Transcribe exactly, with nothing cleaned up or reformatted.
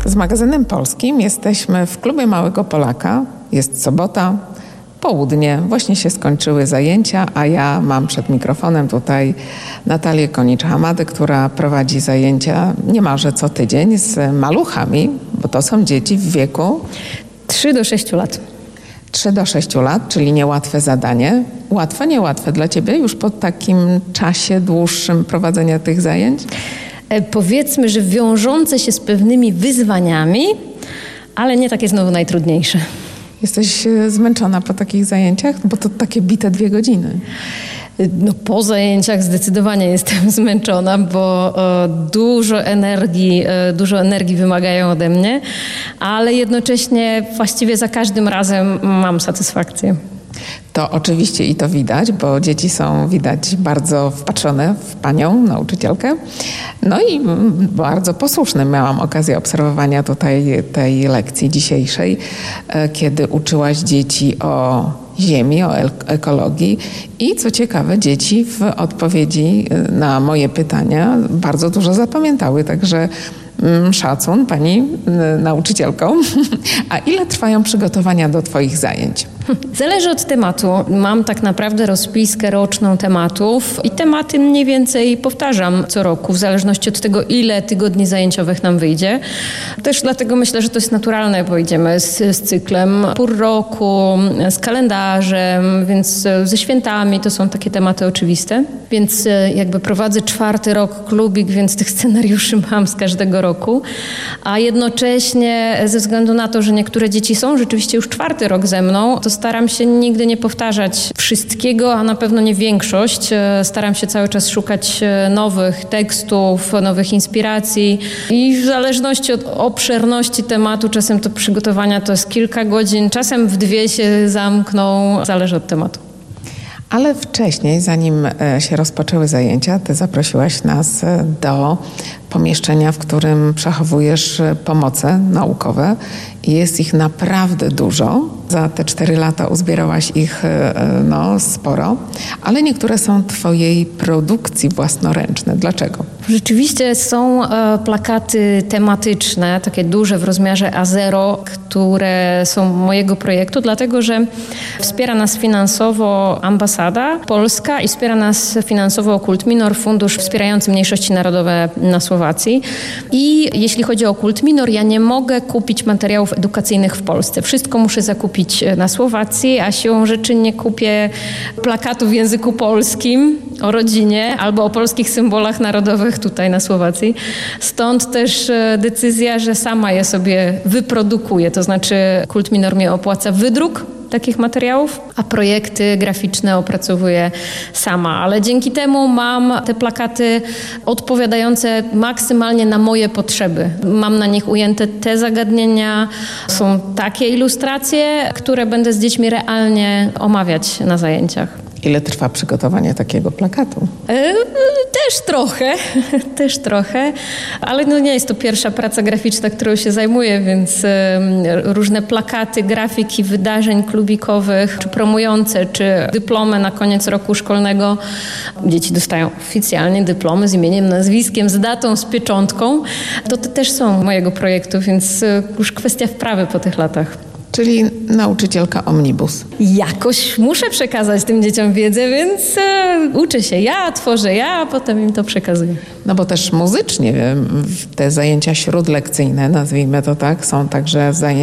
z magazynem polskim jesteśmy w klubie Małego Polaka. Jest sobota, południe, właśnie się skończyły zajęcia, a ja mam przed mikrofonem tutaj Natalię Konicz-Hamadę, która prowadzi zajęcia niemalże co tydzień z maluchami, bo to są dzieci w wieku trzy do sześciu lat. trzy do sześciu lat, czyli niełatwe zadanie. Łatwe, niełatwe dla Ciebie już po takim czasie dłuższym prowadzenia tych zajęć? E, powiedzmy, że wiążące się z pewnymi wyzwaniami, ale nie takie znowu najtrudniejsze. Jesteś zmęczona po takich zajęciach? Bo to takie bite dwie godziny. No, po zajęciach zdecydowanie jestem zmęczona, bo e, dużo energii, e, dużo energii wymagają ode mnie, ale jednocześnie właściwie za każdym razem mam satysfakcję. To oczywiście i to widać, bo dzieci są widać bardzo wpatrzone w panią nauczycielkę. No i bardzo posłuszne. Miałam okazję obserwowania tutaj tej lekcji dzisiejszej, kiedy uczyłaś dzieci o ziemi, o ekologii i co ciekawe, dzieci w odpowiedzi na moje pytania bardzo dużo zapamiętały, także szacun pani nauczycielko. A ile trwają przygotowania do Twoich zajęć? Zależy od tematu. Mam tak naprawdę rozpiskę roczną tematów i tematy mniej więcej powtarzam co roku, w zależności od tego, ile tygodni zajęciowych nam wyjdzie. Też dlatego myślę, że to jest naturalne, bo idziemy z, z cyklem pór roku, z kalendarzem, więc ze świętami to są takie tematy oczywiste. Więc jakby prowadzę czwarty rok klubik, więc tych scenariuszy mam z każdego roku. A jednocześnie ze względu na to, że niektóre dzieci są rzeczywiście już czwarty rok ze mną, to staram się nigdy nie powtarzać wszystkiego, a na pewno nie większość. Staram się cały czas szukać nowych tekstów, nowych inspiracji i w zależności od obszerności tematu, czasem to przygotowania to jest kilka godzin, czasem w dwie się zamkną, zależy od tematu. Ale wcześniej, zanim się rozpoczęły zajęcia, Ty zaprosiłaś nas do pomieszczenia, w którym przechowujesz pomoce naukowe. Jest ich naprawdę dużo. Za te cztery lata uzbierałaś ich no, sporo, ale niektóre są Twojej produkcji własnoręczne. Dlaczego? Rzeczywiście są e, plakaty tematyczne, takie duże w rozmiarze A zero, które są mojego projektu, dlatego że wspiera nas finansowo ambasada polska i wspiera nas finansowo Kult Minor, fundusz wspierający mniejszości narodowe na Słowacji. I jeśli chodzi o Kult Minor, ja nie mogę kupić materiałów edukacyjnych w Polsce. Wszystko muszę zakupić na Słowacji, a siłą rzeczy nie kupię plakatu w języku polskim o rodzinie albo o polskich symbolach narodowych tutaj na Słowacji. Stąd też decyzja, że sama je sobie wyprodukuję. To znaczy Kult Minor mnie opłaca wydruk takich materiałów, a projekty graficzne opracowuję sama. Ale dzięki temu mam te plakaty odpowiadające maksymalnie na moje potrzeby. Mam na nich ujęte te zagadnienia, są takie ilustracje, które będę z dziećmi realnie omawiać na zajęciach. Ile trwa przygotowanie takiego plakatu? E, też trochę, też trochę, ale no nie jest to pierwsza praca graficzna, którą się zajmuję, więc e, różne plakaty, grafiki, wydarzeń klubikowych, czy promujące, czy dyplomy na koniec roku szkolnego. Dzieci dostają oficjalnie dyplomy z imieniem, nazwiskiem, z datą, z pieczątką. To, to też są mojego projektu, więc e, już kwestia wprawy po tych latach. Czyli nauczycielka omnibus. Jakoś muszę przekazać tym dzieciom wiedzę, więc e, uczę się ja, tworzę ja, a potem im to przekazuję. No bo też muzycznie te zajęcia śródlekcyjne, nazwijmy to tak, są także zajęcia